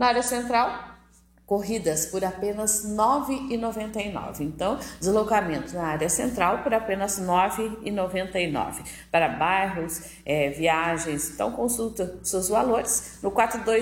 Na área central, corridas por apenas R$ 9,99. Então, deslocamento na área central por apenas R$ 9,99. Para bairros, viagens, então consulta seus valores no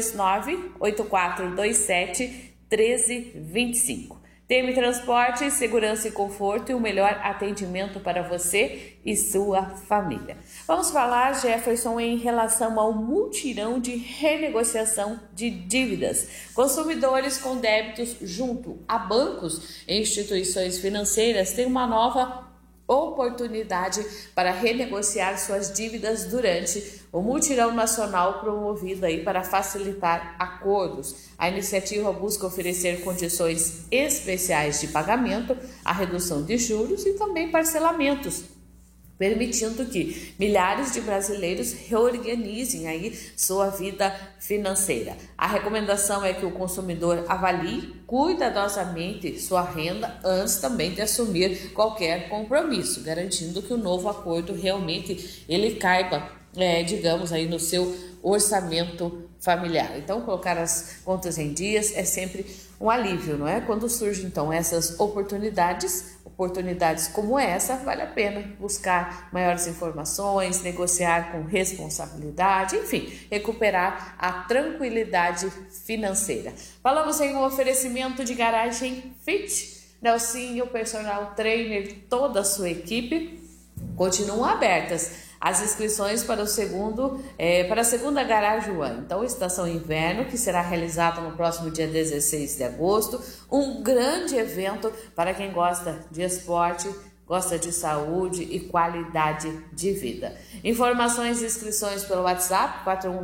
429-8427-1325. TM Transporte, segurança e conforto e o melhor atendimento para você e sua família. Vamos falar, Jefferson, em relação ao mutirão de renegociação de dívidas. Consumidores com débitos junto a bancos e instituições financeiras têm uma nova oportunidade para renegociar suas dívidas durante o mutirão nacional promovido aí para facilitar acordos. A iniciativa busca oferecer condições especiais de pagamento, a redução de juros e também parcelamentos, permitindo que milhares de brasileiros reorganizem aí sua vida financeira. A recomendação é que o consumidor avalie cuidadosamente sua renda antes também de assumir qualquer compromisso, garantindo que o novo acordo realmente ele caiba, digamos aí no seu orçamento familiar. Então, colocar as contas em dias é sempre um alívio, não é? Quando surgem então essas oportunidades como essa, vale a pena buscar maiores informações, negociar com responsabilidade, enfim, recuperar a tranquilidade financeira. Falamos em um oferecimento de garagem Fit. Nelsinho, personal trainer, toda a sua equipe continuam abertas. As inscrições para a segunda Garage One. Então, Estação Inverno, que será realizada no próximo dia 16 de agosto. Um grande evento para quem gosta de esporte, gosta de saúde e qualidade de vida. Informações e inscrições pelo WhatsApp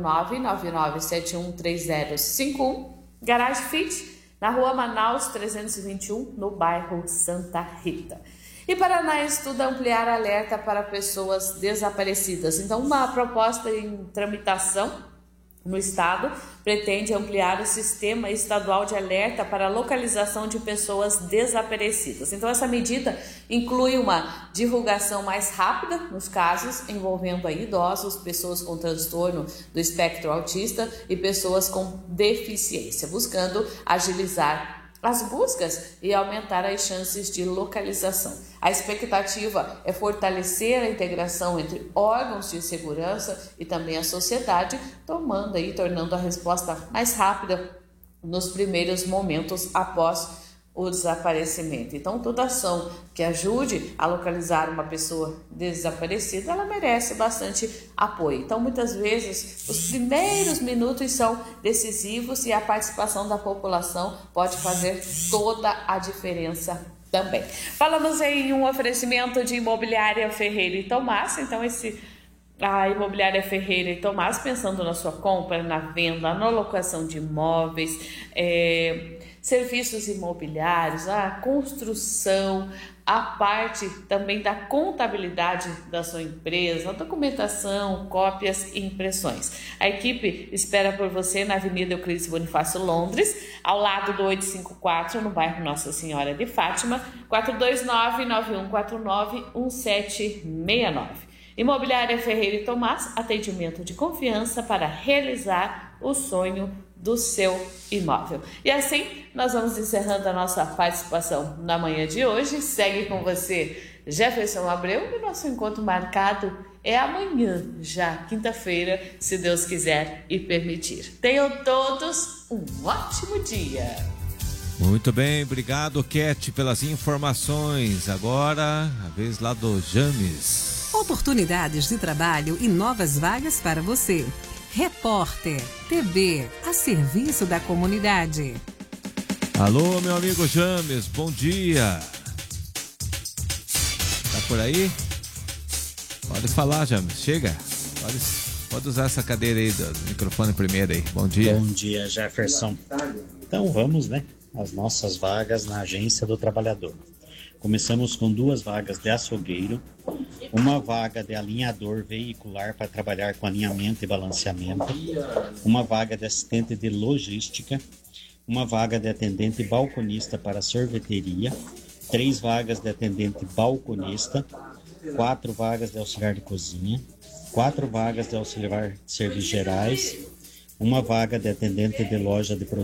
419-9971-3051. Garage Fit, na Rua Manaus 321, no bairro Santa Rita. E Paraná estuda ampliar alerta para pessoas desaparecidas. Então, uma proposta em tramitação no estado pretende ampliar o sistema estadual de alerta para a localização de pessoas desaparecidas. Então, essa medida inclui uma divulgação mais rápida nos casos envolvendo aí idosos, pessoas com transtorno do espectro autista e pessoas com deficiência, buscando agilizar as buscas e aumentar as chances de localização. A expectativa é fortalecer a integração entre órgãos de segurança e também a sociedade, tornando a resposta mais rápida nos primeiros momentos após o desaparecimento. Então, toda ação que ajude a localizar uma pessoa desaparecida, ela merece bastante apoio. Então, muitas vezes, os primeiros minutos são decisivos e a participação da população pode fazer toda a diferença também. Falamos em um oferecimento de Imobiliária Ferreira e Tomás. Então, a Imobiliária Ferreira e Tomás, pensando na sua compra, na venda, na locação de imóveis, serviços imobiliários, a construção, a parte também da contabilidade da sua empresa, a documentação, cópias e impressões. A equipe espera por você na Avenida Euclides Bonifácio, Londres, ao lado do 854, no bairro Nossa Senhora de Fátima, 429-9149-1769. Imobiliária Ferreira e Tomás, atendimento de confiança para realizar o sonho do seu imóvel. E assim, nós vamos encerrando a nossa participação na manhã de hoje. Segue com você, Jefferson Abreu, e nosso encontro marcado é amanhã, já quinta-feira, se Deus quiser e permitir. Tenham todos um ótimo dia. Muito bem, obrigado, Cat, pelas informações. Agora, a vez lá do James. Oportunidades de trabalho e novas vagas para você. Repórter TV, a serviço da comunidade. Alô, meu amigo James, bom dia. Tá por aí? Pode falar, James, chega. Pode usar essa cadeira aí do microfone primeiro aí. Bom dia. Bom dia, Jefferson. Então vamos, as nossas vagas na Agência do Trabalhador. Começamos com 2 vagas de açougueiro, uma vaga de alinhador veicular para trabalhar com alinhamento e balanceamento, uma vaga de assistente de logística, uma vaga de atendente balconista para sorveteria, 3 vagas de atendente balconista, 4 vagas de auxiliar de cozinha, 4 vagas de auxiliar de serviços gerais, uma vaga de atendente de loja de produtos